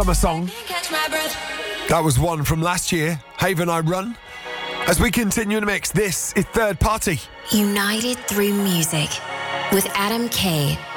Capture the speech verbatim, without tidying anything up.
summer song. That was one from last year, Haven I Run. As we continue to mix, this is Third Party. United through music with Adam Kay.